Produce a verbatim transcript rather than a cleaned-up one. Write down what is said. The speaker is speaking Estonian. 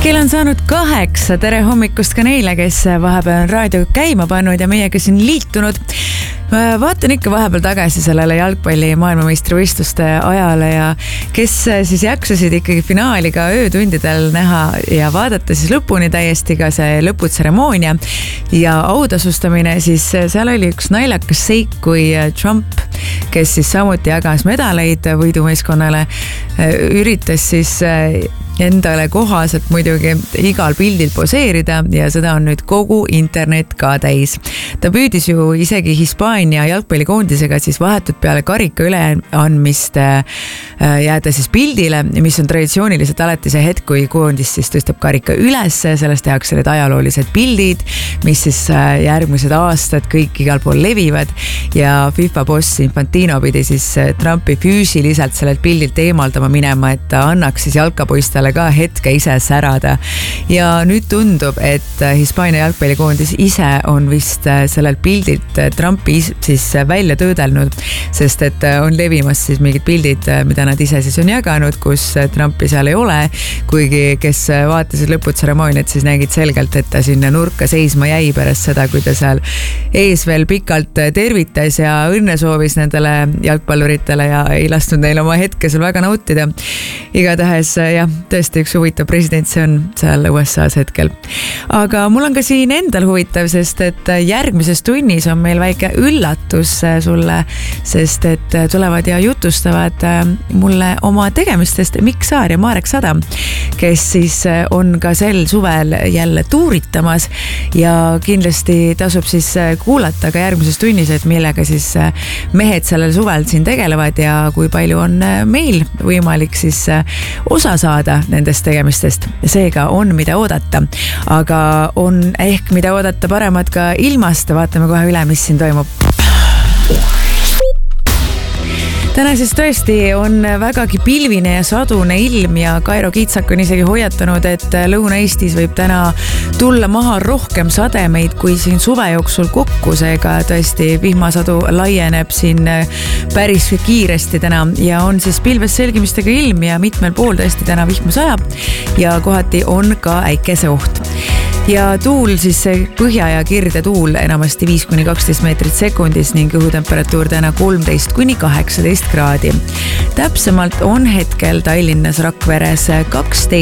Kell on saanud kaheksa, tere hommikust ka neile, kes vahepeal on raadio käima pannud ja meiega siin liitunud. Vaatan ikka vahepeal tagasi sellele jalgpalli maailmameistrivõistluste ajale ja kes siis jaksasid ikkagi finaali ka öötundidel näha ja vaadata siis lõpuni täiesti ka see lõputseremoonia ja autasustamine, siis seal oli üks naljakas seik, kui Trump, kes siis samuti jagas medaleid võidumeeskonnale, üritas siis endale kohaselt muidugi igal pildil poseerida ja seda on nüüd kogu internet ka täis. Ta püüdis ju isegi Hispaania jalgpallikoondisega siis vahetult peale karika üleandmist jääda siis pildile, mis on traditsiooniliselt alati see hetk, kui koondis siis tõstab karika üles, sellest tehakse need ajaloolised pildid, mis siis järgmised aastad kõik igal pool levivad ja FIFA boss Infantino pidi siis Trumpi füüsiliselt sellelt pildilt eemaldama minema, et ta annaks siis jalkapoistele ka hetke ise särada. Ja nüüd tundub, et Hispaania jalgpallikoondis ise on vist sellelt pildilt Trumpi siis välja töödelnud, sest et on levimas siis mingid pildid, mida nad ise siis on jaganud, kus Trumpi seal ei ole, kuigi kes vaatasid lõputseremooniat, siis nägid selgelt, et ta sinna nurka seisma jäi pärast seda, kui ta seal ees veel pikalt tervitas ja õnne soovis nendele jalgpalluritele ja ei lasknud neil oma hetke seal väga nautida. Igatahes jah, tõesti üks huvitav president see on seal U S A-s hetkel. Aga mul on ka siin endal huvitav, sest et järgmises tunnis on meil väike üllatus sulle, sest et tulevad ja jutustavad mulle oma tegemistest Mikk Saar ja Marek Sadam, kes siis on ka sel suvel jälle tuuritamas ja kindlasti tasub siis kuulata ka järgmises tunnis, et millega siis mehed sellel suvel siin tegelevad ja kui palju on meil võimalik siis osa saada nendest tegemistest. Seega on mida oodata, aga on ehk mida oodata paremat ka ilmast. Vaatame kohe üle, mis siin toimub. Täna siis tõesti on vägagi pilvine ja sadune ilm ja Kairo Kitsak on isegi hoiatanud, et Lõuna-Eestis võib täna tulla maha rohkem sademeid kui siin suve jooksul kokku, seega tõesti vihmasadu laieneb siin päris kiiresti täna ja on siis pilves selgimistega ilm ja mitmel pool tõesti täna vihma sajab ja kohati on ka äikese oht. Ja tuul siis põhja ja kirde tuul enamasti viis kuni kaksteist meetrit sekundis ning õhutemperatuur täna kolmteist kuni kaheksateist kraadi. Täpsemalt on hetkel Tallinnas Rakveres kaksteist